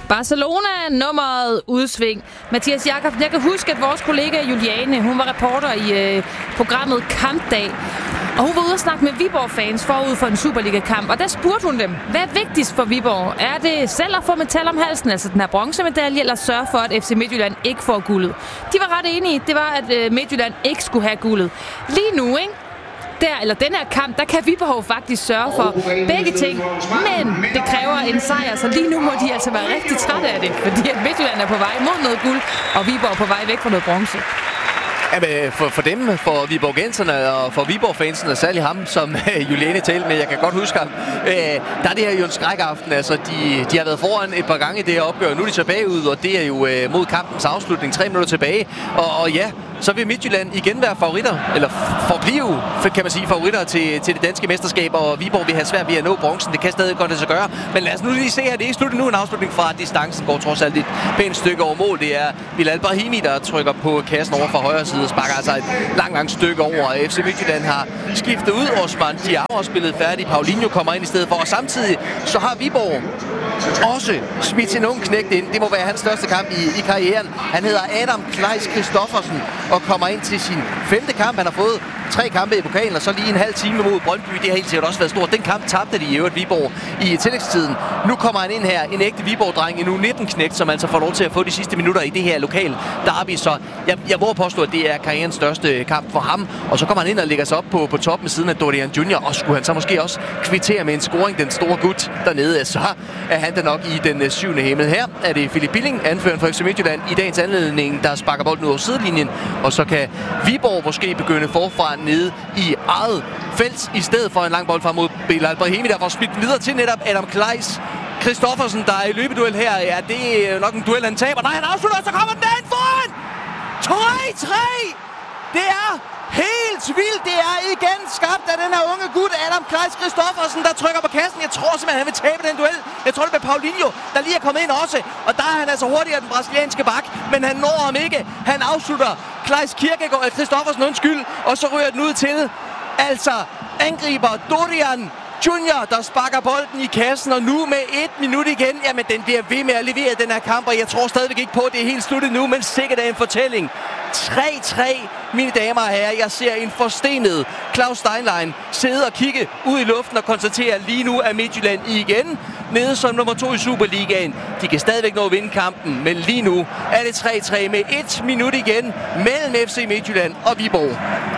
Barcelona, nummeret udsving. Mathias Jakobsen, jeg kan huske, at vores kollega Juliane, hun var reporter i programmet Kampdag. Og hun var ude og snakke med Viborg-fans forud for en Superliga-kamp. Og der spurgte hun dem, hvad er vigtigst for Viborg? Er det selv at få metal om halsen, altså den her bronzemedalje, eller sørge for, at FC Midtjylland ikke får guldet? De var ret enige. Det var, at Midtjylland ikke skulle have guldet. Lige nu, ikke? Den her kamp, der kan Viborg faktisk sørge for begge ting. Men det kræver en sejr, så lige nu må de altså være rigtig trætte af det. Fordi at Midtjylland er på vej mod noget guld, og Viborg er på vej væk fra noget bronze. Jamen, for dem, for Viborgenserne og for Viborg-fansene, særlig ham, som Juliane talte med, jeg kan godt huske ham, der er det her jo en skrækaften. Altså, de har været foran et par gange i det her opgør, nu er de så bagud, og det er jo mod kampens afslutning, 3 minutter tilbage. Og ja, så vil Midtjylland igen være favoritter, eller forblive, kan man sige, favoritter til det danske mesterskab, og Viborg vil have svært ved at nå bronzen. Det kan stadig godt lade sig gøre, men lad os nu lige se her, det er ikke slut nu, en afslutning fra distancen går trods alt et pænt stykke over mål. Det er Bilal Brahimi, der trykker på kassen over fra højre side og sparker altså et langt stykke over. FC Midtjylland har skiftet ud, Osman Diarra spillet færdig, Paulinho kommer ind i stedet for, og samtidig så har Viborg også smidt sin unge knægt ind. Det må være hans største kamp i karrieren. Han hedder Adam Kleis Christoffersen og kommer ind til sin 5. kamp. Han har fået 3 kampe i pokalen, og så lige en halv time mod Brøndby. Det har helt sikkert også været stort. Den kamp tabte de i øvrigt Viborg i tillægstiden. Nu kommer han ind her, en ægte Viborg-dreng, en U19-knægt, som altså får lov til at få de sidste minutter i det her lokale derby. Så jeg våger påstå, at det er karrierens største kamp for ham. Og så kommer han ind og lægger sig op på toppen med siden af Dorian Junior. Og skulle han så måske også kvittere med en scoring, den store gut dernede, så er han da nok i den 7. himmel. Her er det Philip Billing, anføreren for FC Midtjylland, i dagens anledning, der sparker bolden ud over sidelinjen. Og så kan Viborg måske begynde forfra nede i eget felt, i stedet for en lang bold frem mod Bilal Brahimi, der får spillet videre til netop Adam Kleis Christoffersen, der er i løbeduel her. Ja, det er nok en duel, han taber. Nej, han afslutter, så kommer den derhen foran! 3-3! Det er helt vildt. Det er igen skabt af den her unge gut, Adam Kleis Christoffersen, der trykker på kassen. Jeg tror simpelthen, han vil tabe den duel. Jeg tror, det bliver Paulinho, der lige er kommet ind også. Og der er han altså hurtigere, den brasilianske bak. Men han når ham ikke. Han afslutter Kleis Christoffersen, og så ryger den ud til altså angriber Dorian Junior, der sparker bolden i kassen, og nu med 1 minut igen, jamen den bliver ved med at levere den her kamp, og jeg tror stadigvæk ikke på, at det er helt sluttet nu, men sikkert er en fortælling. 3-3, mine damer og herrer. Jeg ser en forstenet Claus Steinlein sidde og kigge ud i luften og konstatere, lige nu er Midtjylland igen nede som nummer 2 i Superligaen. De kan stadigvæk nå at vinde kampen, men lige nu er det 3-3 med 1 minut igen mellem FC Midtjylland og Viborg.